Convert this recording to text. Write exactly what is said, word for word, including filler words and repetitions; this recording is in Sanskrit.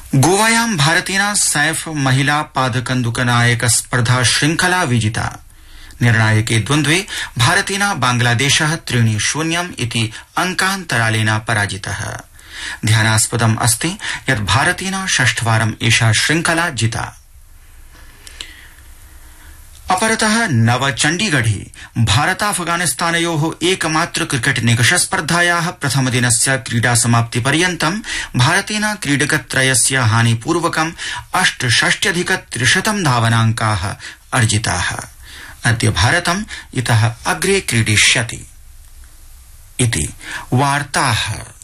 गोवायां भारतेन सैफ महिला पादकन्दुक नायक स्पर्धा श्रृंखला विजिता। निर्णायके द्वन्द्वे भारतेन बांग्लादेशः त्रीणि शून्यम् इति अंकान्तरालेन पराजितः। ध्यानास्पदम् अस्ति यत् भारतेन षष्ठवारम् एषा श्रृंखला जिता। अपरतः नवचण्डीगढे भारत अफगानिस्तानयोः एकमात्र क्रिकेट निकष स्पर्धायाः प्रथमदिनस्य क्रीडा समाप्ति पर्यन्तं भारतेन क्रीडकत्रयस्य हानिपूर्वकम् अष्टषष्ट्यधिक त्रिशतं धावनाङ्काः अर्जिताः। अद्य भारतम् इतः अग्रे क्रीडिष्यति इति वार्ताः।